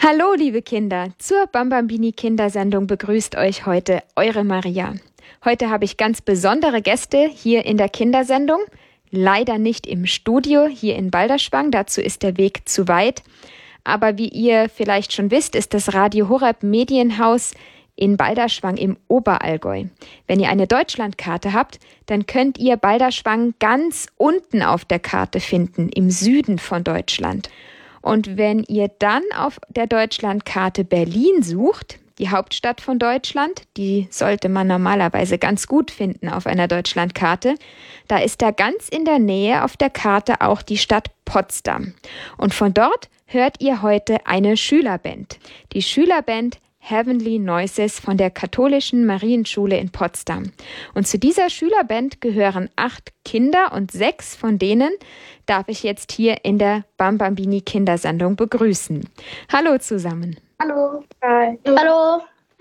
Hallo, liebe Kinder, zur Bambambini-Kindersendung begrüßt euch heute eure Maria. Heute habe ich ganz besondere Gäste hier in der Kindersendung. Leider nicht im Studio hier in Balderschwang, dazu ist der Weg zu weit. Aber wie ihr vielleicht schon wisst, ist das Radio Horeb Medienhaus in Balderschwang im Oberallgäu. Wenn ihr eine Deutschlandkarte habt, dann könnt ihr Balderschwang ganz unten auf der Karte finden, im Süden von Deutschland. Und wenn ihr dann auf der Deutschlandkarte Berlin sucht, die Hauptstadt von Deutschland, die sollte man normalerweise ganz gut finden auf einer Deutschlandkarte, da ist da ganz in der Nähe auf der Karte auch die Stadt Potsdam. Und von dort hört ihr heute eine Schülerband. Die Schülerband Heavenly Noises von der katholischen Marienschule in Potsdam. Und zu dieser Schülerband gehören 8 Kinder und 6 von denen darf ich jetzt hier in der Bambambini Kindersendung begrüßen. Hallo zusammen. Hallo. Hi. Hallo.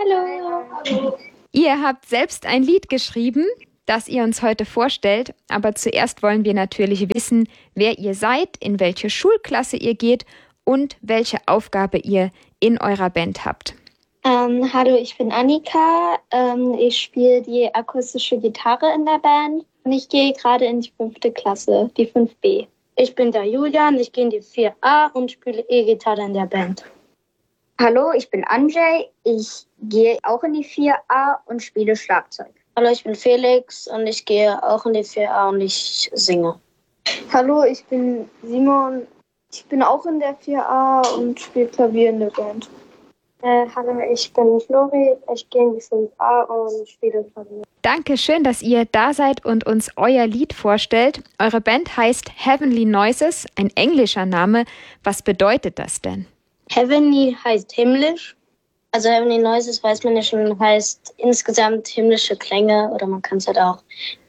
Hallo. Ihr habt selbst ein Lied geschrieben, das ihr uns heute vorstellt, aber zuerst wollen wir natürlich wissen, wer ihr seid, in welche Schulklasse ihr geht und welche Aufgabe ihr in eurer Band habt. Hallo, ich bin Annika. Ich spiele die akustische Gitarre in der Band und ich gehe gerade in die 5. Klasse, die 5b. Ich bin der Julian, ich gehe in die 4a und spiele E-Gitarre in der Band. Hallo, ich bin Andrzej. Ich gehe auch in die 4a und spiele Schlagzeug. Hallo, ich bin Felix und ich gehe auch in die 4a und ich singe. Hallo, ich bin Simon. Ich bin auch in der 4a und spiele Klavier in der Band. Hallo, ich bin Flori, ich gehe in die 5a und spiele Klavier. Danke schön, dass ihr da seid und uns euer Lied vorstellt. Eure Band heißt Heavenly Noises, ein englischer Name. Was bedeutet das denn? Heavenly heißt himmlisch. Also Heavenly Noises, weiß man ja schon, heißt insgesamt himmlische Klänge oder man kann es halt auch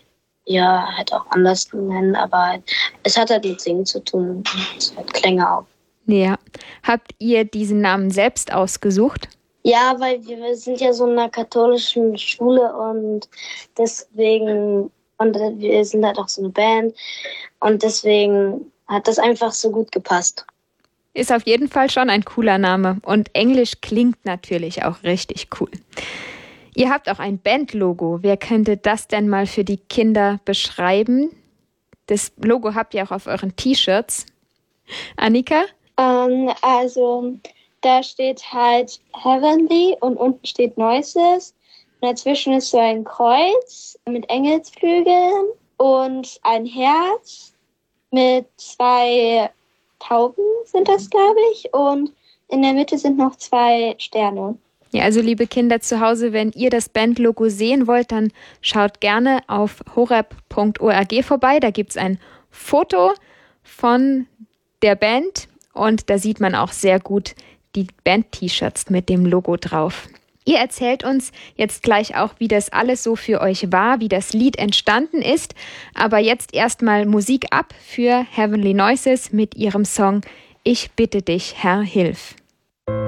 anders nennen, aber es hat halt mit Singen zu tun. Es hat Klänge auch. Ja. Habt ihr diesen Namen selbst ausgesucht? Ja, weil wir sind ja so in einer katholischen Schule und deswegen, und wir sind halt auch so eine Band und deswegen hat das einfach so gut gepasst. Ist auf jeden Fall schon ein cooler Name und Englisch klingt natürlich auch richtig cool. Ihr habt auch ein Bandlogo. Wer könnte das denn mal für die Kinder beschreiben? Das Logo habt ihr auch auf euren T-Shirts. Annika? Also da steht halt Heavenly und unten steht Noises. Und dazwischen ist so ein Kreuz mit Engelsflügeln und ein Herz mit 2 Tauben sind das, glaube ich. Und in der Mitte sind noch 2 Sterne. Ja, also liebe Kinder zu Hause, wenn ihr das Bandlogo sehen wollt, dann schaut gerne auf horeb.org vorbei. Da gibt es ein Foto von der Band und da sieht man auch sehr gut die Band-T-Shirts mit dem Logo drauf. Ihr erzählt uns jetzt gleich auch, wie das alles so für euch war, wie das Lied entstanden ist. Aber jetzt erstmal Musik ab für Heavenly Noises mit ihrem Song Ich bitte dich, Herr, hilf.